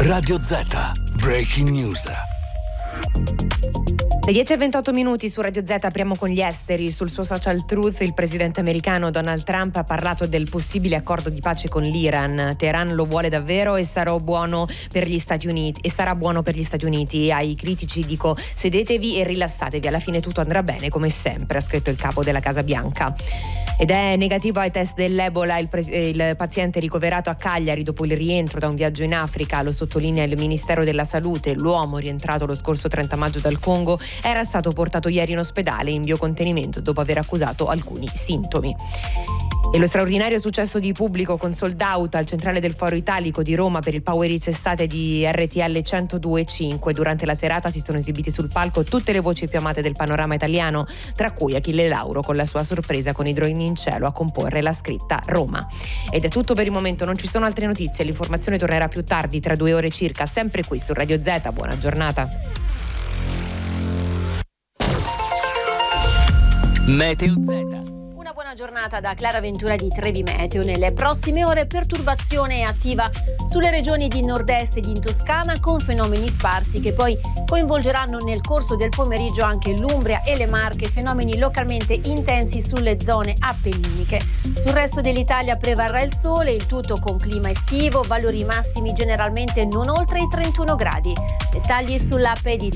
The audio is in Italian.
Radio Z, Breaking News. Le 10:28 su Radio Z. Apriamo con gli esteri. Sul suo social Truth il presidente americano Donald Trump ha parlato del possibile accordo di pace con l'Iran. Teheran lo vuole davvero e sarà buono per gli Stati Uniti. Ai critici dico: sedetevi e rilassatevi, alla fine tutto andrà bene come sempre, ha scritto il capo della Casa Bianca. Ed è negativo ai test dell'Ebola il paziente ricoverato a Cagliari dopo il rientro da un viaggio in Africa. Lo sottolinea il Ministero della Salute. L'uomo, rientrato lo scorso 30 maggio dal Congo, era stato portato ieri in ospedale in biocontenimento dopo aver accusato alcuni sintomi. E lo straordinario successo di pubblico con sold out al centrale del Foro Italico di Roma per il Power Hits estate di RTL 102.5. Durante la serata si sono esibiti sul palco tutte le voci più amate del panorama italiano, tra cui Achille Lauro con la sua sorpresa con i droni in cielo a comporre la scritta Roma. Ed è tutto per il momento, non ci sono altre notizie, l'informazione tornerà più tardi, tra 2 ore circa, sempre qui su Radio Z. Buona giornata. Meteo Z. Una buona giornata da Clara Ventura di Trevi Meteo. Nelle prossime ore perturbazione attiva sulle regioni di nord-est ed in Toscana, con fenomeni sparsi che poi coinvolgeranno nel corso del pomeriggio anche l'Umbria e le Marche, fenomeni localmente intensi sulle zone appenniniche. Sul resto dell'Italia prevarrà il sole, il tutto con clima estivo, valori massimi generalmente non oltre i 31 gradi. Dettagli sull'app di